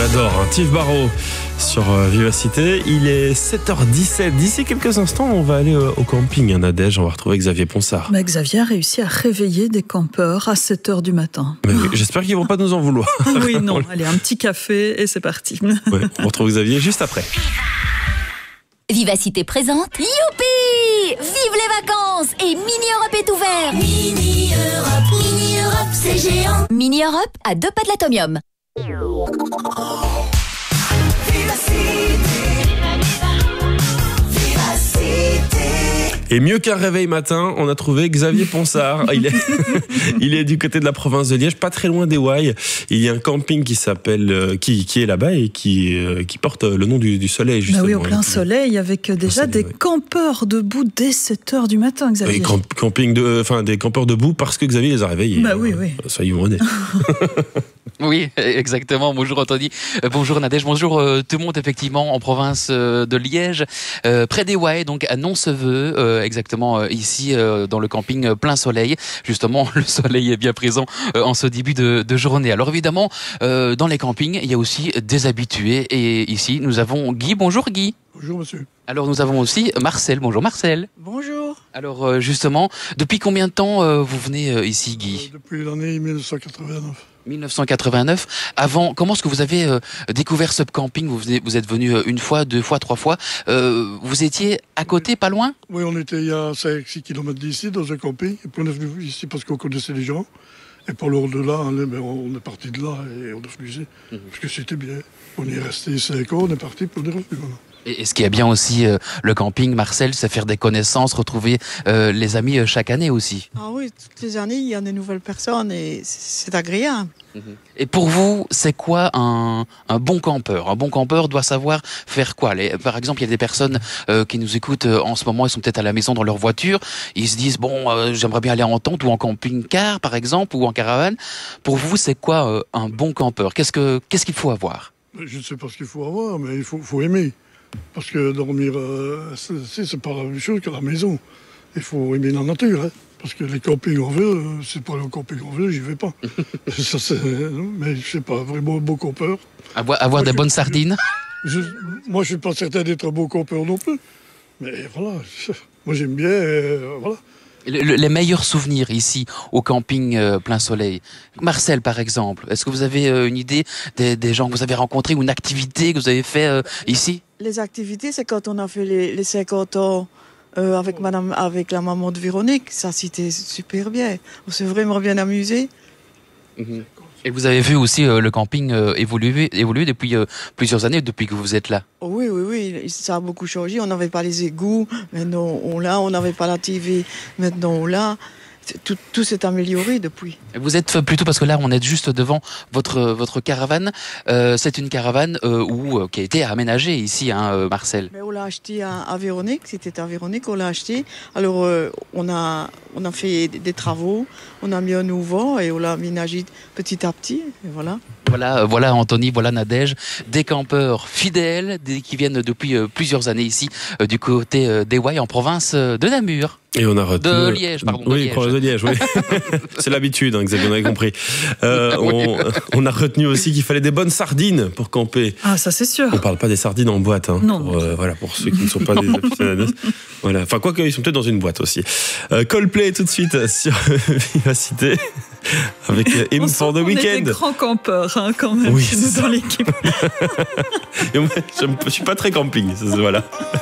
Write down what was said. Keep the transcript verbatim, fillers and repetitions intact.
adore, hein. Tiff Barrow sur euh, Vivacité. Il est sept heures dix-sept. D'ici quelques instants, on va aller euh, au camping, hein, Nadège. On va retrouver Xavier Ponsard. Mais Xavier a réussi à réveiller des campeurs à sept heures du matin. Mais oui, j'espère qu'ils ne vont pas nous en vouloir. Oui, non. Allez, un petit café et c'est parti. Ouais, on retrouve Xavier juste après. Vivacité présente. Youpi! Vive les vacances! Et Mini Europe est ouvert! Mini Europe, Mini Europe, c'est géant. Mini Europe à deux pas de l'atomium. Et mieux qu'un réveil matin, on a trouvé Xavier Ponsard. Il est, il est du côté de la province de Liège, pas très loin d'Ewailles. Il y a un camping qui s'appelle, qui, qui est là-bas et qui, qui porte le nom du, du soleil, justement. Bah oui, au plein soleil, avec déjà soleil, des ouais. campeurs debout dès sept heures du matin, Xavier. Et camp, camping de, enfin, des campeurs debout parce que Xavier les a réveillés. Bah oui, oui. Soyons honnêtes. Oui, exactement. Bonjour Anthony, euh, bonjour Nadège, bonjour euh, tout le monde, effectivement, en province euh, de Liège, euh, près d'Ewailles, donc à Nonceveux, euh, exactement euh, ici euh, dans le camping euh, plein soleil. Justement, le soleil est bien présent euh, en ce début de, de journée. Alors évidemment, euh, dans les campings, il y a aussi des habitués. Et ici, nous avons Guy. Bonjour Guy. Bonjour monsieur. Alors nous avons aussi Marcel. Bonjour Marcel. Bonjour. Alors euh, justement, depuis combien de temps euh, vous venez euh, ici, Guy ? euh, Depuis l'année dix-neuf cent quatre-vingt-neuf. dix-neuf cent quatre-vingt-neuf. Avant, comment est-ce que vous avez euh, découvert ce camping ? Vous, venez, vous êtes venu euh, une fois, deux fois, trois fois. Euh, vous étiez à côté, pas loin ? Oui, on était il y a cinq six kilomètres d'ici, dans un camping. Et puis on est venu ici parce qu'on connaissait les gens. Et par l'au-delà, on est, on est parti de là et on est venu ici. Mmh. Parce que c'était bien. On y est resté cinq ans, on est parti, puis on est revenu maintenant. Et ce qui est bien aussi, euh, le camping, Marcel, c'est faire des connaissances, retrouver euh, les amis euh, chaque année aussi. Ah oui, toutes les années, il y a des nouvelles personnes et c'est agréable. Et pour vous, c'est quoi un, un bon campeur ? Un bon campeur doit savoir faire quoi ? Les, Par exemple, il y a des personnes euh, qui nous écoutent euh, en ce moment, ils sont peut-être à la maison dans leur voiture, ils se disent, bon, euh, j'aimerais bien aller en tente ou en camping-car, par exemple, ou en caravane. Pour vous, c'est quoi euh, un bon campeur ? Qu'est-ce que, qu'est-ce qu'il faut avoir ? Je ne sais pas ce qu'il faut avoir, mais il faut, faut aimer. Parce que dormir, euh, c'est, c'est pas la même chose que la maison. Il faut aimer la nature, hein. Parce que les campings en ville, c'est pas le camping en ville, j'y vais pas. Ça, c'est, mais je sais pas, vraiment un beau campeur. Avoir, avoir des je, bonnes sardines je, Moi, je suis pas certain d'être un beau campeur non plus. Mais voilà, moi j'aime bien, euh, voilà. Le, le, les meilleurs souvenirs ici au camping euh, plein soleil. Marcel, par exemple, est-ce que vous avez euh, une idée des, des gens que vous avez rencontrés ou une activité que vous avez fait euh, ici ? Les activités, c'est quand on a fait les, les cinquante ans euh, avec madame, avec la maman de Véronique. Ça, c'était super bien. On s'est vraiment bien amusé. Mmh. Et vous avez vu aussi euh, le camping euh, évoluer, évoluer depuis euh, plusieurs années, depuis que vous êtes là. Oh oui, oui, oui, ça a beaucoup changé. On n'avait pas les égouts, maintenant on l'a. On n'avait pas la T V, maintenant on l'a. Tout, tout s'est amélioré depuis. Vous êtes plutôt, parce que là on est juste devant votre, votre caravane. Euh, c'est une caravane euh, où, euh, qui a été aménagée ici, hein, euh, Marcel. Mais on l'a acheté à, à Véronique, c'était à Véronique qu'on l'a acheté. Alors euh, on, a, on a fait des, des travaux, on a mis un nouveau et on l'a aménagé petit à petit. Et voilà. Voilà, voilà Anthony, voilà Nadège, des campeurs fidèles des, qui viennent depuis euh, plusieurs années ici euh, du côté euh, d'Ewailles en province euh, de Namur. Et on a retenu... De Liège, pardon. Oui, de Liège. province de Liège, oui. C'est l'habitude, hein, Xavier, on avait compris. Euh, on, on a retenu aussi qu'il fallait des bonnes sardines pour camper. Ah, ça c'est sûr. On parle pas des sardines en boîte, hein. Non. Pour, euh, voilà, pour ceux qui ne sont pas des aficionados. Voilà. Enfin, quoi qu'ils sont peut-être dans une boîte aussi. Euh, Coldplay tout de suite sur Vivacité. Avec Hymn for the Weekend. On est des grands campeurs, hein, quand même, oui, chez nous dans l'équipe. Et moi, je ne suis pas très camping, voilà.